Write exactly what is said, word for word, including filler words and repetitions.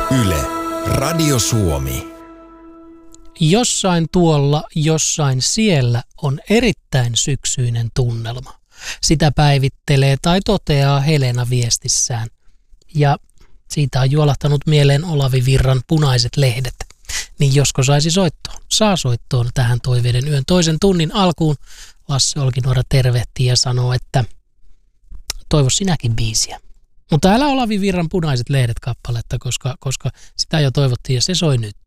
Yle, Radio Suomi. Jossain tuolla, jossain siellä on erittäin syksyinen tunnelma. Sitä päivittelee tai toteaa Helena viestissään. Ja siitä on juolahtanut mieleen Olavi Virran Punaiset lehdet. Niin josko saisi soittoon? Saa soittoon tähän Toiveiden yön toisen tunnin alkuun. Lasse Olkinuora tervehtii ja sanoo, että toivo sinäkin biisiä. Mutta älä Olavi Virran Punaiset lehdet kappaletta, koska, koska sitä jo toivottiin ja se soi nyt.